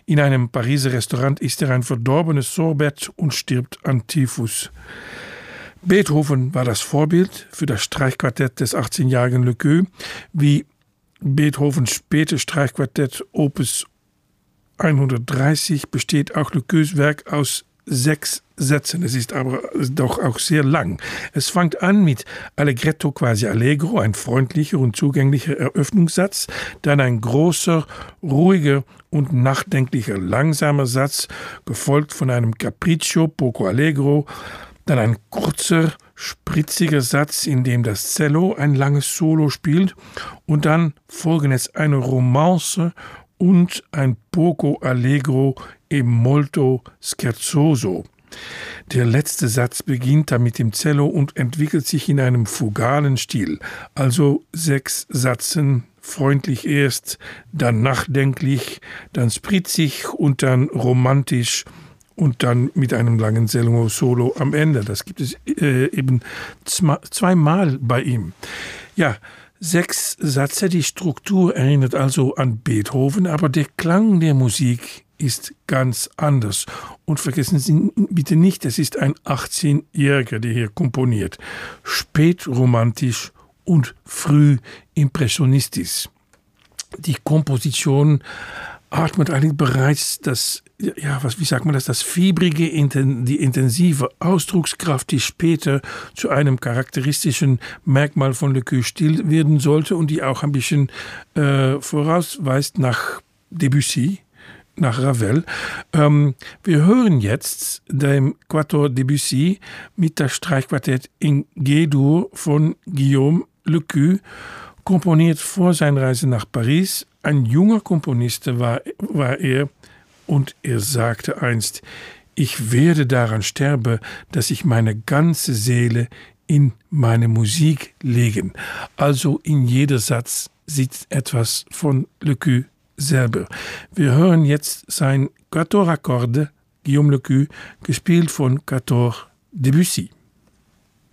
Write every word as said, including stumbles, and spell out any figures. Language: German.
In einem Pariser Restaurant isst er ein verdorbenes Sorbet und stirbt an Typhus. Beethoven war das Vorbild für das Streichquartett des achtzehnjährigen Lequeux, wie Beethovens spätes Streichquartett Opus hundertdreißig besteht auch Lequeux Werk aus sechs Sätzen. Es ist aber doch auch sehr lang. Es fängt an mit Allegretto quasi allegro, ein freundlicher und zugänglicher Eröffnungssatz, dann ein großer, ruhiger und nachdenklicher langsamer Satz, gefolgt von einem Capriccio poco allegro, dann ein kurzer, spritziger Satz, in dem das Cello ein langes Solo spielt und dann folgen es eine Romance und ein poco allegro e molto scherzoso. Der letzte Satz beginnt dann mit dem Cello und entwickelt sich in einem fugalen Stil, also sechs Sätzen, freundlich erst, dann nachdenklich, dann spritzig und dann romantisch und dann mit einem langen Cello-Solo am Ende. Das gibt es äh, eben zweimal bei ihm. Ja, sechs Sätze, die Struktur erinnert also an Beethoven, aber der Klang der Musik ist ganz anders. Und vergessen Sie bitte nicht, es ist ein achtzehnjähriger, der hier komponiert. Spätromantisch und früh impressionistisch. Die Komposition atmet eigentlich bereits das, ja, was, wie sagt man das, das fiebrige, die intensive Ausdruckskraft, die später zu einem charakteristischen Merkmal von Lequeux Stil werden sollte und die auch ein bisschen äh, vorausweist nach Debussy, nach Ravel. Ähm, wir hören jetzt den Quatuor Debussy mit das Streichquartett in G-Dur von Guillaume Lequeux, komponiert vor seiner Reise nach Paris. Ein junger Komponist war, war er und er sagte einst, ich werde daran sterben, dass ich meine ganze Seele in meine Musik legen. Also in jeder Satz sitzt etwas von Lequeux selber. Wir hören jetzt sein Quatuor à cordes, Guillaume Lequeux, gespielt von Quatuor Debussy.